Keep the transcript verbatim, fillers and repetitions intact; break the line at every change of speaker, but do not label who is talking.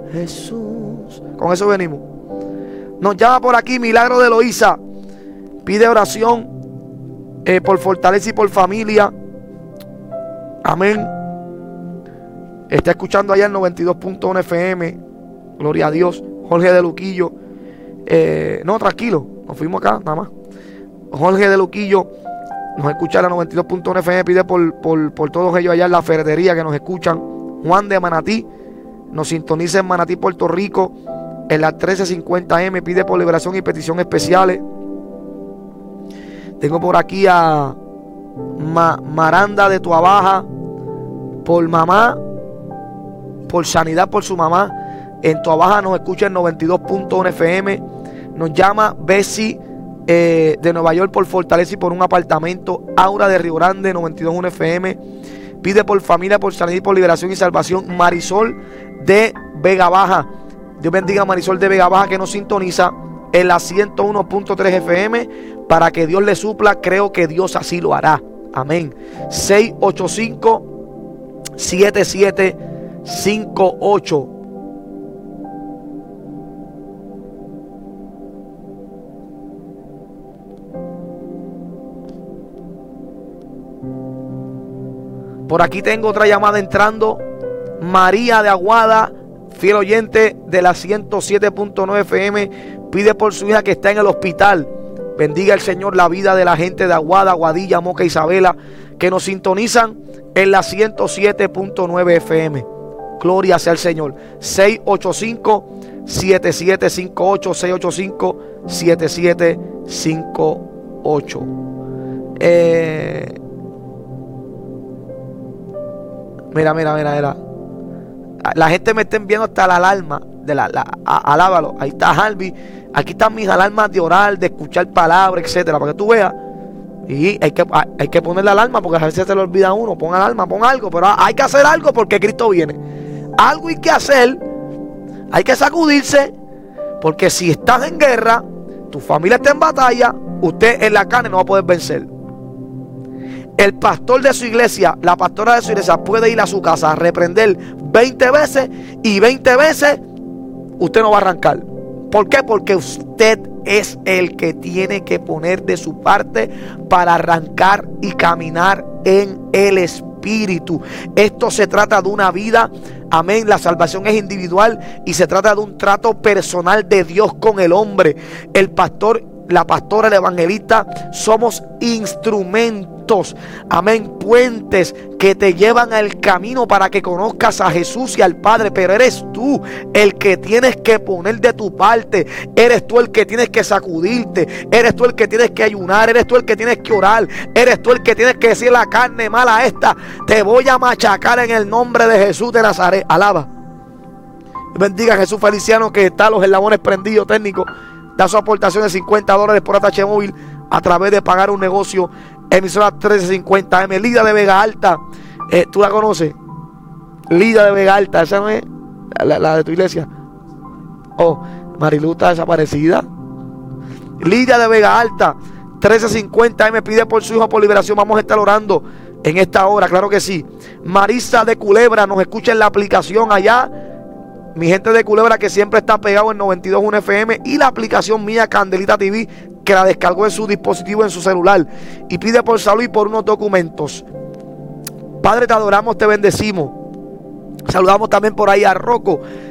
Jesús. Con eso venimos. Nos llama por aquí Milagro de Eloísa. Pide oración eh, por fortaleza y por familia. Amén. Está escuchando allá el noventa y dos punto uno F M. Gloria a Dios. Jorge de Luquillo. Eh, no, tranquilo. Nos fuimos acá, nada más. Jorge de Luquillo nos escucha en la noventa y dos punto uno F M. Pide por, por, por todos ellos allá en la ferretería que nos escuchan. Juan de Manatí nos sintoniza en Manatí, Puerto Rico, en las trece cincuenta M. Pide por liberación y petición especiales. Tengo por aquí a Ma, Maranda de Tuabaja, por mamá, por sanidad por su mamá. En Tuabaja nos escucha en noventa y dos punto uno F M. Nos llama Bessie eh, de Nueva York por fortaleza y por un apartamento. Aura de Río Grande, noventa y dos punto uno F M. Pide por familia, por sanidad y por liberación y salvación. Marisol de Vega Baja. Dios bendiga a Marisol de Vega Baja, que nos sintoniza en la ciento uno punto tres F M. Para que Dios le supla, creo que Dios así lo hará. Amén. seis ocho cinco, siete siete cinco ocho. Por aquí tengo otra llamada entrando. María de Aguada, fiel oyente de la ciento siete punto nueve F M, pide por su hija que está en el hospital. Bendiga el Señor la vida de la gente de Aguada, Aguadilla, Moca, Isabela, que nos sintonizan en la ciento siete punto nueve F M. Gloria sea al Señor. seis ocho cinco, siete siete cinco ocho, seis ocho cinco, siete siete cinco ocho. Eh... Mira, mira, mira, mira. La gente me está enviando hasta la alarma de la, la a, alábalo. Ahí está Harvey. Aquí están mis alarmas de orar, de escuchar palabras, etcétera, para que tú veas. Y hay que, hay que poner la alarma, porque a veces se le olvida a uno. Pon alarma, pon algo, pero hay que hacer algo porque Cristo viene. Algo hay que hacer. Hay que sacudirse, porque si estás en guerra, tu familia está en batalla, usted en la carne no va a poder vencer. El pastor de su iglesia, la pastora de su iglesia puede ir a su casa a reprender veinte veces y veinte veces usted no va a arrancar. ¿Por qué? Porque usted es el que tiene que poner de su parte para arrancar y caminar en el Espíritu. Esto se trata de una vida, amén, la salvación es individual y se trata de un trato personal de Dios con el hombre. El pastor, la pastora, el evangelista, somos instrumentos, amén, puentes que te llevan al camino para que conozcas a Jesús y al Padre, pero eres tú el que tienes que poner de tu parte, eres tú el que tienes que sacudirte, eres tú el que tienes que ayunar, eres tú el que tienes que orar, eres tú el que tienes que decir: la carne mala esta, te voy a machacar en el nombre de Jesús de Nazaret. Alaba. Bendiga a Jesús Feliciano, que está los eslabones prendidos, técnico. Da su aportación de cincuenta dólares por A T H móvil a través de pagar un negocio. Emisora trece cincuenta M. Lida de Vega Alta. Eh, ¿Tú la conoces? Lida de Vega Alta. ¿Esa no es la, la de tu iglesia? Oh, Marilu está desaparecida. Lida de Vega Alta. trece cincuenta M. Pide por su hijo por liberación. Vamos a estar orando en esta hora. Claro que sí. Marisa de Culebra nos escucha en la aplicación allá. Mi gente de Culebra, que siempre está pegado en noventa y dos punto uno F M, y la aplicación mía Candelita T V, que la descargó en su dispositivo, en su celular, y pide por salud y por unos documentos. Padre, te adoramos, te bendecimos. Saludamos también por ahí a Rocco,